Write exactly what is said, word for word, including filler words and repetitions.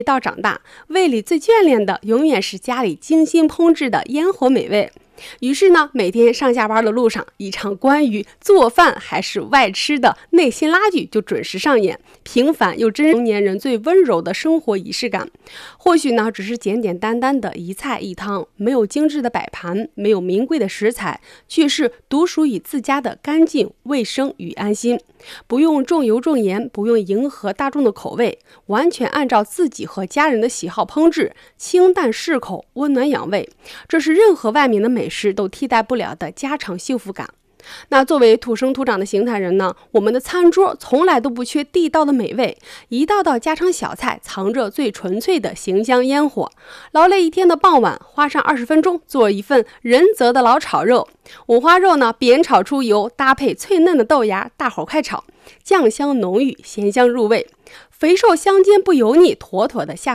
到长大，胃里最眷恋的永远是家里精心烹制的烟火美味。于是呢，每天上下班的路上，一场关于做饭还是外吃的内心拉锯就准时上演，平凡又真成年人最温柔的生活仪式感。或许呢，只是简简单单的一菜一汤，没有精致的摆盘，没有名贵的食材，却是独属于自家的干净、卫生与安心。不用重油重盐，不用迎合大众的口味，完全按照自己和家人的喜好烹制，清淡适口，温暖养胃。这是任何外面的美食都替代不了的家常幸福感。那作为土生土长的邢台人呢，我们的餐桌从来都不缺地道的美味，一道道家常小菜藏着最纯粹的邢香烟火。劳累一天的傍晚，花上二十分钟做一份仁泽的老炒肉，五花肉呢煸炒出油，搭配脆嫩的豆芽，大火快炒，酱香浓郁，咸香入味，肥瘦相间不油腻，妥妥的下